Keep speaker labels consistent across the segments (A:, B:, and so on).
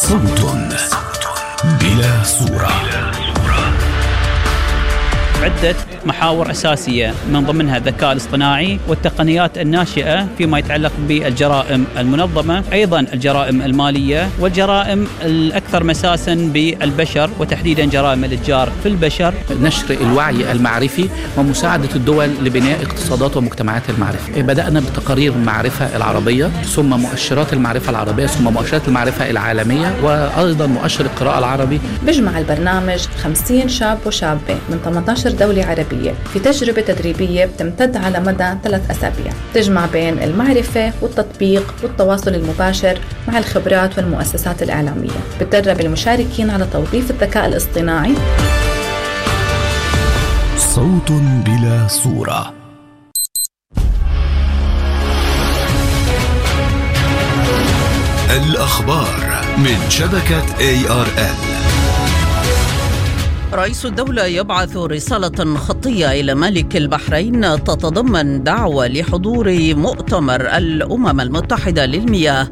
A: صوت بلا صورة.
B: عدة محاور أساسية من ضمنها الذكاء الاصطناعي والتقنيات الناشئة فيما يتعلق بالجرائم المنظمة، أيضا الجرائم المالية والجرائم الأكثر مساسا بالبشر وتحديدا جرائم الإتجار في البشر.
C: نشر الوعي المعرفي ومساعدة الدول لبناء اقتصادات ومجتمعات المعرفة. بدأنا بتقارير المعرفة العربية، ثم مؤشرات المعرفة العربية، ثم مؤشرات المعرفة العالمية، وأيضا مؤشر القراءة العربي.
D: بيجمع البرنامج 50 شاب وشابة من 18 دولة عربية في تجربة تدريبية بتمتد على مدى 3 أسابيع، تجمع بين المعرفة والتطبيق والتواصل المباشر مع الخبرات والمؤسسات الإعلامية. بتدرب المشاركين على توظيف الذكاء الاصطناعي.
A: صوت بلا صورة. الأخبار من شبكة ARN.
E: رئيس الدولة يبعث رسالة خطية إلى ملك البحرين تتضمن دعوة لحضور مؤتمر الأمم المتحدة للمياه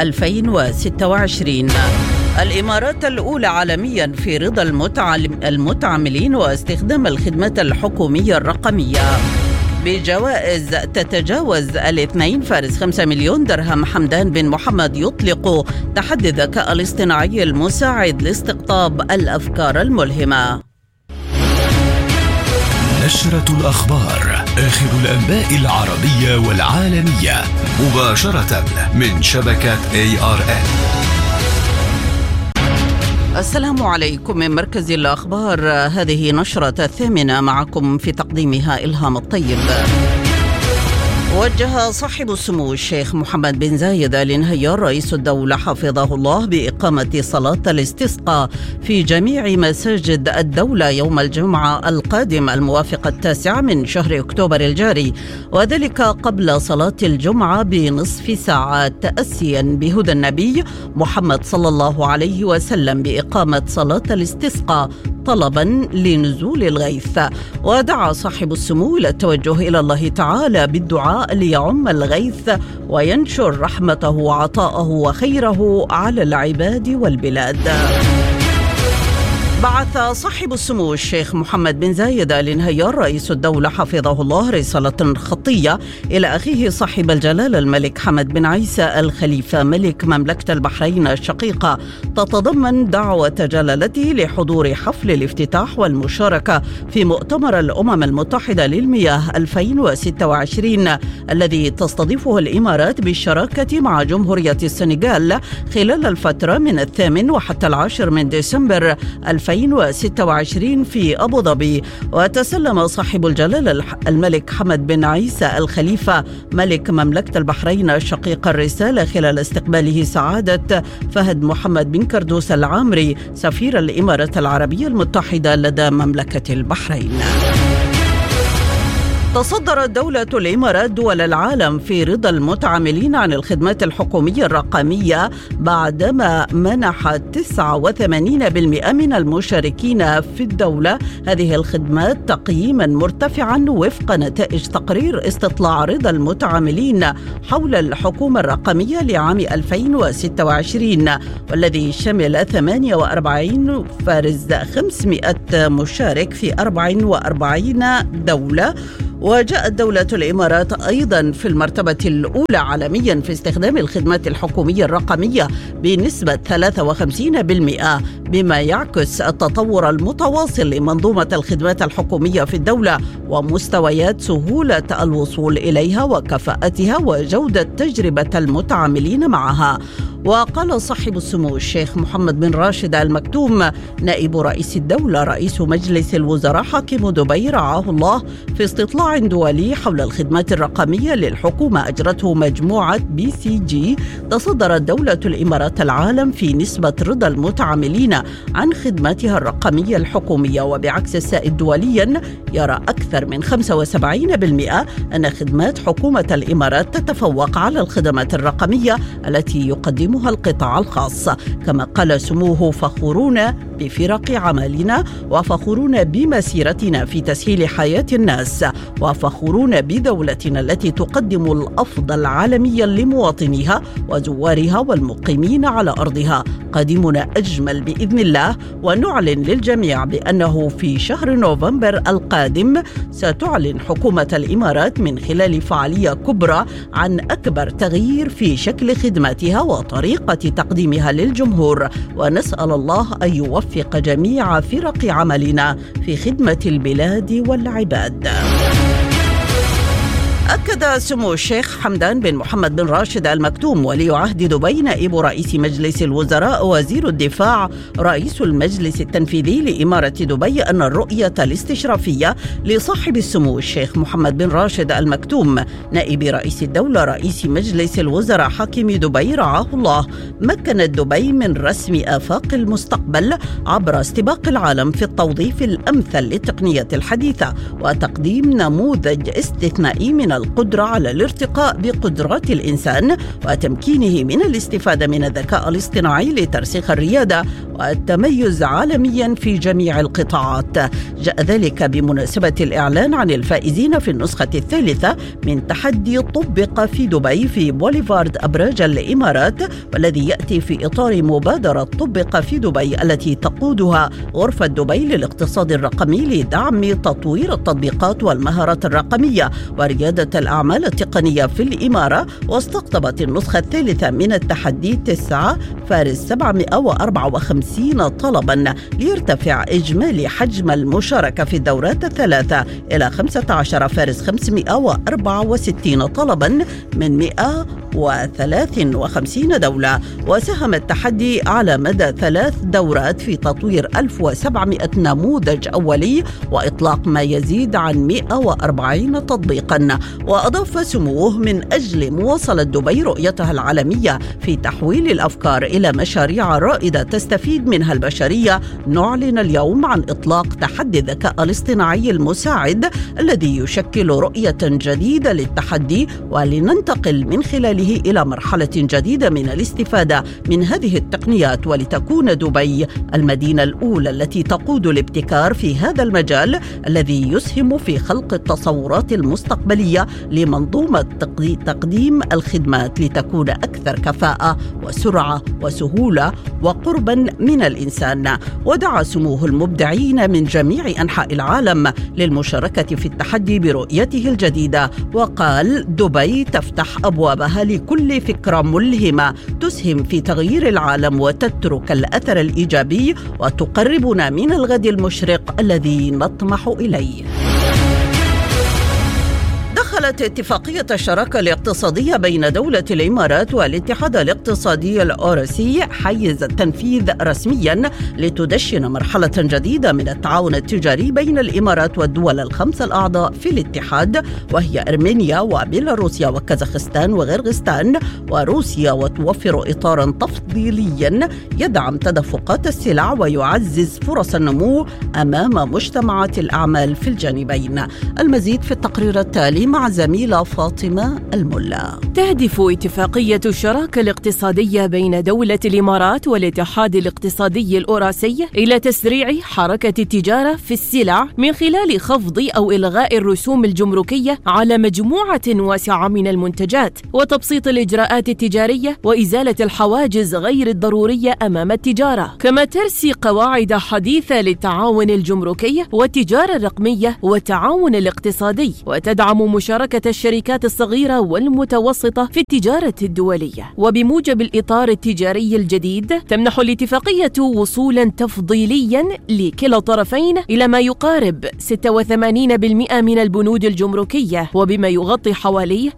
E: 2026. الإمارات الأولى عالميا في رضا المتعاملين واستخدام الخدمات الحكومية الرقمية بجوائز تتجاوز 2.5 مليون درهم. حمدان بن محمد يطلق تحدي الذكاء الاصطناعي المساعد لاستقطاب الأفكار الملهمة.
A: نشرة الأخبار، آخر الأنباء العربية والعالمية مباشرة من شبكة ARN.
E: السلام عليكم من مركز الأخبار. هذه نشرة 8 معكم في تقديمها إلهام الطيب. وجه صاحب السمو الشيخ محمد بن زايد آل نهيان رئيس الدولة حفظه الله بإقامة صلاة الاستسقاء في جميع مساجد الدولة يوم الجمعة القادم الموافق 9 من شهر أكتوبر الجاري، وذلك قبل صلاة الجمعة بنصف ساعة، تأسيا بهدى النبي محمد صلى الله عليه وسلم بإقامة صلاة الاستسقاء طلبا لنزول الغيث. ودعا صاحب السمو إلى التوجه إلى الله تعالى بالدعاء ليعم الغيث وينشر رحمته وعطاءه وخيره على العباد والبلاد. بعث صاحب السمو الشيخ محمد بن زايد آل نهيان رئيس الدولة حفظه الله رسالة خطية إلى أخيه صاحب الجلالة الملك حمد بن عيسى الخليفة ملك مملكة البحرين الشقيقة، تتضمن دعوة جلالته لحضور حفل الافتتاح والمشاركة في مؤتمر الأمم المتحدة للمياه 2026 الذي تستضيفه الإمارات بالشراكة مع جمهورية السنغال خلال الفترة من 8 وحتى 10 من ديسمبر 2026 في أبو ظبي. وتسلم صاحب الجلالة الملك حمد بن عيسى الخليفة ملك مملكة البحرين الشقيقة الرسالة خلال استقباله سعادة فهد محمد بن كردوس العامري سفير الإمارات العربية المتحدة لدى مملكة البحرين. تصدرت دولة الإمارات دول العالم في رضا المتعاملين عن الخدمات الحكومية الرقمية بعدما منحت 89% من المشاركين في الدولة هذه الخدمات تقييما مرتفعا وفق نتائج تقرير استطلاع رضا المتعاملين حول الحكومة الرقمية لعام 2026 والذي شمل 48,500 مشارك في 44 دولة. وجاءت دولة الإمارات أيضا في المرتبة الأولى عالميا في استخدام الخدمات الحكومية الرقمية بنسبة 53%، بما يعكس التطور المتواصل لمنظومة الخدمات الحكومية في الدولة ومستويات سهولة الوصول إليها وكفاءتها وجودة تجربة المتعاملين معها. وقال صاحب السمو الشيخ محمد بن راشد آل مكتوم نائب رئيس الدولة رئيس مجلس الوزراء حاكم دبي رعاه الله في استطلاع دولي حول الخدمات الرقمية للحكومة أجرته مجموعة BCG، تصدرت دولة الإمارات العالم في نسبة رضا المتعاملين عن خدماتها الرقمية الحكومية. وبعكس السائد دوليا يرى أكثر من 75% أن خدمات حكومة الإمارات تتفوق على الخدمات الرقمية التي يقدمها القطاع الخاص. كما قال سموه فخورون بفرق عملنا وفخورون بمسيرتنا في تسهيل حياة الناس وفخورون بدولتنا التي تقدم الأفضل عالميا لمواطنيها وزوارها والمقيمين على أرضها. قادمنا أجمل بإذن الله، ونعلن للجميع بأنه في شهر نوفمبر القادم ستعلن حكومة الإمارات من خلال فعالية كبرى عن أكبر تغيير في شكل خدماتها وطريقة تقديمها للجمهور، ونسأل الله أن يوفق جميع فرق عملنا في خدمة البلاد والعباد. أكد سمو الشيخ حمدان بن محمد بن راشد المكتوم ولي عهد دبي نائب رئيس مجلس الوزراء وزير الدفاع رئيس المجلس التنفيذي لإمارة دبي أن الرؤية الاستشرافية لصاحب السمو الشيخ محمد بن راشد المكتوم نائب رئيس الدولة رئيس مجلس الوزراء حاكم دبي رعاه الله مكنت دبي من رسم آفاق المستقبل عبر استباق العالم في التوظيف الأمثل للتقنية الحديثة وتقديم نموذج استثنائي من القدرة على الارتقاء بقدرات الإنسان وتمكينه من الاستفادة من الذكاء الاصطناعي لترسيخ الريادة والتميز عالميا في جميع القطاعات. جاء ذلك بمناسبة الإعلان عن الفائزين في النسخة الثالثة من تحدي طبق في دبي في بوليفارد أبراج الإمارات، والذي يأتي في إطار مبادرة طبق في دبي التي تقودها غرفة دبي للاقتصاد الرقمي لدعم تطوير التطبيقات والمهارات الرقمية وريادة الأعمال التقنية في الإمارة. واستقطبت النسخة الثالثة من التحدي 9 فارس 754 طلبا ليرتفع إجمالي حجم المشاركة في الدورات الثلاثة إلى 15 فارس 564 طلبا من 153 دولة. وساهم التحدي على مدى 3 دورات في تطوير 1700 نموذج أولي وإطلاق ما يزيد عن 140 تطبيقا. وأضاف سموه من أجل مواصلة دبي رؤيتها العالمية في تحويل الأفكار إلى مشاريع رائدة تستفيد منها البشرية، نعلن اليوم عن إطلاق تحدي الذكاء الاصطناعي المساعد الذي يشكل رؤية جديدة للتحدي، ولننتقل من خلاله إلى مرحلة جديدة من الاستفادة من هذه التقنيات، ولتكون دبي المدينة الأولى التي تقود الابتكار في هذا المجال الذي يسهم في خلق التصورات المستقبلية لمنظومة تقديم الخدمات لتكون أكثر كفاءة وسرعة وسهولة وقربا من الإنسان. ودعا سموه المبدعين من جميع أنحاء العالم للمشاركة في التحدي برؤيته الجديدة، وقال: دبي تفتح أبوابها لكل فكرة ملهمة تسهم في تغيير العالم وتترك الأثر الإيجابي وتقربنا من الغد المشرق الذي نطمح إليه. دخلت اتفاقية الشراكة الاقتصادية بين دولة الإمارات والاتحاد الاقتصادي الأوراسي حيز التنفيذ رسميا لتدشن مرحلة جديدة من التعاون التجاري بين الإمارات والدول الخمسة الأعضاء في الاتحاد، وهي أرمينيا وبيلاروسيا وكازاخستان وغرغستان وروسيا، وتوفر إطارا تفضيليا يدعم تدفقات السلع ويعزز فرص النمو أمام مجتمعات الأعمال في الجانبين. المزيد في التقرير التالي مع زميلة فاطمة الملا.
F: تهدف اتفاقية الشراكة الاقتصادية بين دولة الإمارات والاتحاد الاقتصادي الأوراسي إلى تسريع حركة التجارة في السلع من خلال خفض أو إلغاء الرسوم الجمركية على مجموعة واسعة من المنتجات، وتبسيط الإجراءات التجارية وإزالة الحواجز غير الضرورية أمام التجارة، كما ترسي قواعد حديثة للتعاون الجمركي والتجارة الرقمية والتعاون الاقتصادي، وتدعم مشاركة الشركات الصغيرة والمتوسطة في التجارة الدولية. وبموجب الإطار التجاري الجديد تمنح الاتفاقية وصولا تفضيليا لكلا الطرفين إلى ما يقارب 86% من البنود الجمركية، وبما يغطي حوالي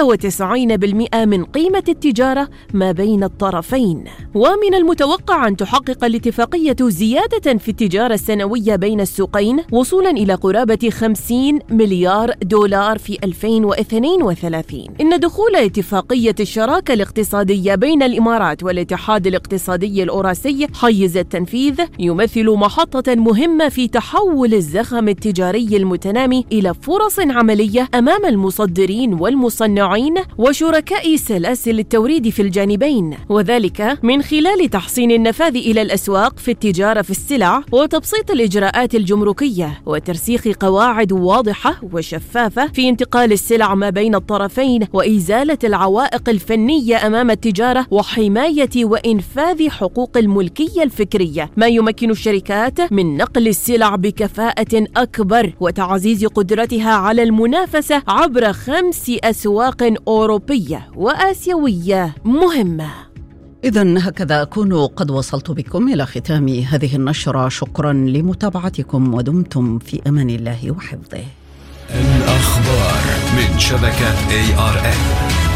F: 96% من قيمة التجارة ما بين الطرفين. ومن المتوقع أن تحقق الاتفاقية زيادة في التجارة السنوية بين السوقين وصولا إلى قرابة 50 مليار دولار في 2032. إن دخول اتفاقية الشراكة الاقتصادية بين الإمارات والاتحاد الاقتصادي الأوراسي حيز التنفيذ يمثل محطة مهمة في تحول الزخم التجاري المتنامي إلى فرص عملية أمام المصدرين والمصنعين وشركاء سلاسل التوريد في الجانبين، وذلك من خلال تحسين النفاذ إلى الأسواق في التجارة في السلع وتبسيط الإجراءات الجمركية وترسيخ قواعد واضحة وشفافة في انتقال انتقال السلع ما بين الطرفين وإزالة العوائق الفنية أمام التجارة وحماية وإنفاذ حقوق الملكية الفكرية، ما يمكن الشركات من نقل السلع بكفاءة أكبر وتعزيز قدرتها على المنافسة عبر 5 أسواق أوروبية وآسيوية مهمة.
E: إذن هكذا أكون قد وصلت بكم إلى ختام هذه النشرة. شكرا لمتابعتكم ودمتم في أمان الله وحفظه.
A: الأخبار من شبكة ARN.